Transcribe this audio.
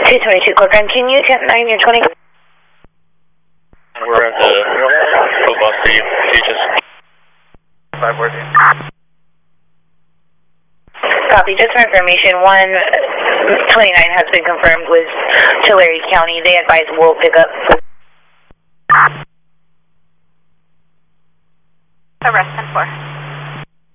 222 Corcoran, can you get 9 and 20? We're at the football stadium. Teachers. 514. Copy. Just for information, 129 has been confirmed with Tulare County. They advise we'll pick up. Arrest 10-4.